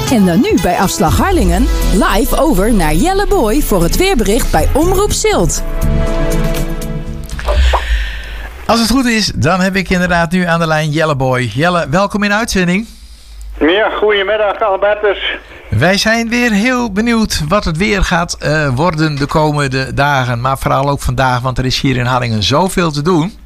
En dan nu bij Afslag Harlingen live over naar Jelle Boy voor het weerbericht bij Omroep Zilt. Als het goed is, dan heb ik inderdaad nu aan de lijn Jelle Boy. Jelle, welkom in de uitzending. Ja, goedemiddag Albertus. Wij zijn weer heel benieuwd wat het weer gaat worden de komende dagen. Maar vooral ook vandaag, want er is hier in Harlingen zoveel te doen.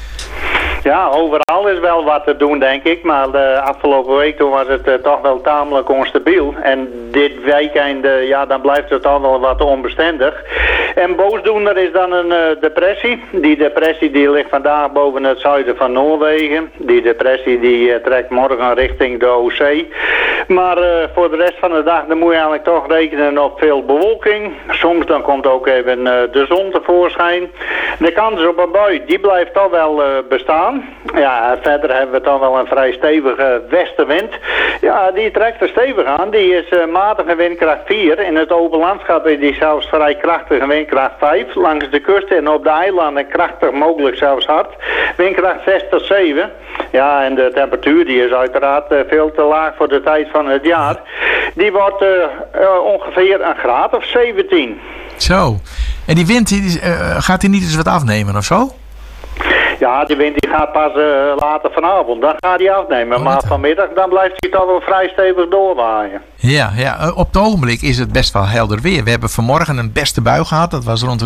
Ja, overal is wel wat te doen, denk ik. Maar de afgelopen week toen was het toch wel tamelijk onstabiel. En dit weekend, dan blijft het toch wel wat onbestendig. En boosdoener is dan een depressie. Die depressie die ligt vandaag boven het zuiden van Noorwegen. Die depressie die trekt morgen richting de Oostzee. Maar voor de rest van de dag dan moet je eigenlijk toch rekenen op veel bewolking. Soms dan komt ook even de zon tevoorschijn. De kans op een bui, die blijft toch wel bestaan. Ja, verder hebben we toch wel een vrij stevige westenwind. Ja, die trekt er stevig aan. Die is matige windkracht 4. In het open landschap is die zelfs vrij krachtige windkracht 5. Langs de kust en op de eilanden krachtig, mogelijk zelfs hard. Windkracht 6 tot 7. Ja, en de temperatuur die is uiteraard veel te laag voor de tijd van het jaar. Die wordt ongeveer een graad of 17. Zo. En die wind, gaat die niet eens wat afnemen of zo? Ja, die wind die gaat pas later vanavond. Dan gaat die afnemen. Maar vanmiddag dan blijft hij toch wel vrij stevig doorwaaien. Ja, op het ogenblik is het best wel helder weer. We hebben vanmorgen een beste bui gehad. Dat was rond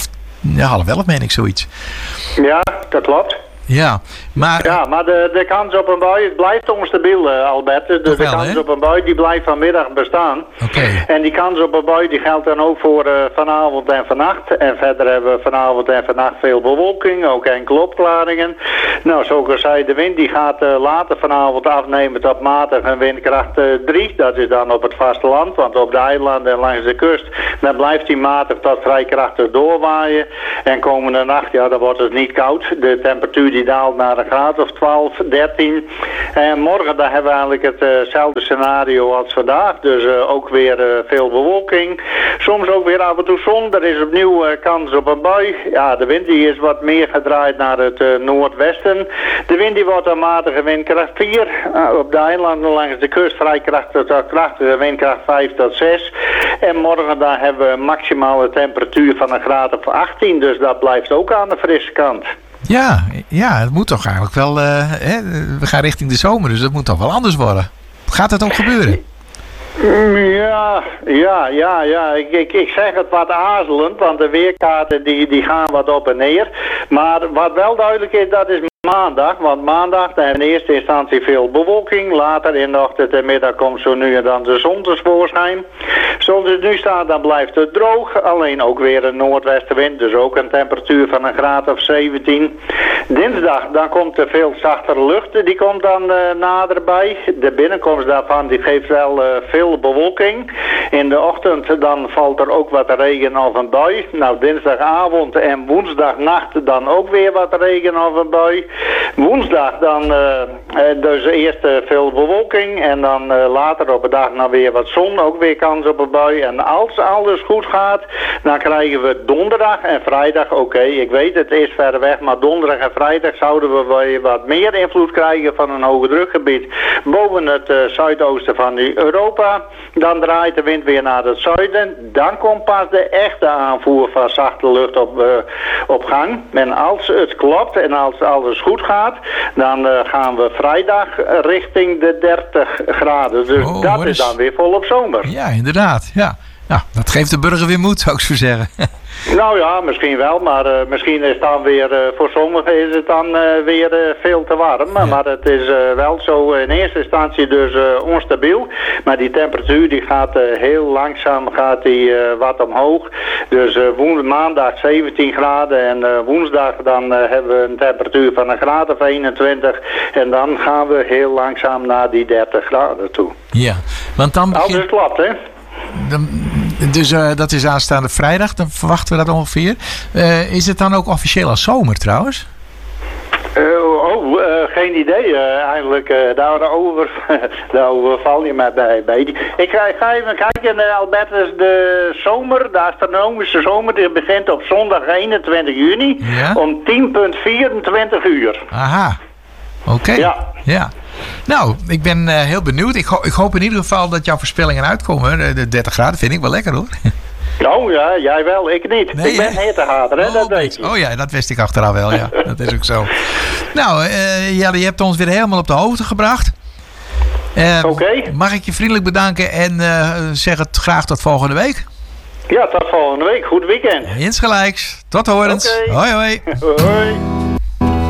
10:30, meen ik zoiets. Ja, dat klopt. Ja, maar de kans op een bui, het blijft onstabiel, Albert. Dus de kans op een bui die blijft vanmiddag bestaan. Okay. En die kans op een bui die geldt dan ook voor vanavond en vannacht. En verder hebben we vanavond en vannacht veel bewolking, ook enkele opklaringen. Nou, zoals ik zei, de wind die gaat later vanavond afnemen tot matig en windkracht 3. Dat is dan op het vasteland, want op de eilanden en langs de kust, dan blijft die matig tot vrij krachtig doorwaaien. En komende nacht, ja, dan wordt het niet koud. De temperatuur die daalt naar een graad of 12, 13. En morgen dan hebben we eigenlijk hetzelfde scenario als vandaag. Dus ook weer veel bewolking. Soms ook weer af en toe zon. Er is opnieuw kans op een bui. Ja, de wind die is wat meer gedraaid naar het noordwesten. De wind die wordt een matige windkracht 4. Op de eilanden langs de kust vrij krachtig tot krachtige windkracht 5 tot 6. En morgen dan hebben we een maximale temperatuur van een graad of 18. Dus dat blijft ook aan de frisse kant. Ja, het moet toch eigenlijk wel... we gaan richting de zomer, dus dat moet toch wel anders worden. Gaat het ook gebeuren? Ja. Ik zeg het wat aarzelend, want de weerkaarten die gaan wat op en neer. Maar wat wel duidelijk is, dat is maandag. Want maandag in eerste instantie veel bewolking. Later in de ochtend en middag komt zo nu en dan de zon tevoorschijn. Zoals het nu staat, dan blijft het droog. Alleen ook weer een noordwestenwind. Dus ook een temperatuur van een graad of 17. Dinsdag, dan komt er veel zachtere lucht. Die komt dan naderbij. De binnenkomst daarvan die geeft wel veel bewolking. In de ochtend dan valt er ook wat regen of een bui. Nou, dinsdagavond en woensdagnacht dan ook weer wat regen of een bui. Woensdag dan dus eerst veel bewolking en dan later op de dag dan weer wat zon, ook weer kans op een bui. En als alles goed gaat, dan krijgen we donderdag en vrijdag, oké, ik weet het is ver weg, maar donderdag en vrijdag zouden we weer wat meer invloed krijgen van een hoge drukgebied boven het zuidoosten van Europa. Dan draait de wind weer naar het zuiden. Dan komt pas de echte aanvoer van zachte lucht op gang. En als het klopt en als alles goed gaat, dan gaan we vrijdag richting de 30 graden. Dus dat is dan weer volop zomer. Ja, inderdaad. Ja. Nou, dat geeft de burger weer moed, zou ik zo zeggen. Nou ja, misschien wel, maar misschien is dan weer, voor sommigen is het dan weer veel te warm. Ja. Maar het is wel zo in eerste instantie dus onstabiel. Maar die temperatuur die gaat heel langzaam wat omhoog. Dus maandag 17 graden en woensdag dan hebben we een temperatuur van een graad of 21. En dan gaan we heel langzaam naar die 30 graden toe. Ja, want dan begint... Als het klopt, hè? Dus dat is aanstaande vrijdag, dan verwachten we dat ongeveer. Is het dan ook officieel als zomer trouwens? Geen idee eigenlijk. Daarover val je mij bij. Ik ga even kijken, Albertus, de zomer, de astronomische zomer, die begint op zondag 21 juni om 10:24 uur. Aha. Oké. Ja. Nou, ik ben heel benieuwd. Ik hoop in ieder geval dat jouw voorspellingen uitkomen. De 30 graden vind ik wel lekker, hoor. Oh ja, jij wel, ik niet. Nee, ik ben hittehater, hè, dat weet je. Oh ja, dat wist ik achteraf wel, ja. Dat is ook zo. Nou, Jelle, je hebt ons weer helemaal op de hoogte gebracht. Oké. Mag ik je vriendelijk bedanken en zeg het graag tot volgende week? Ja, tot volgende week. Goed weekend. Insgelijks. Tot horens. Oké. Hoi, hoi. Hoi.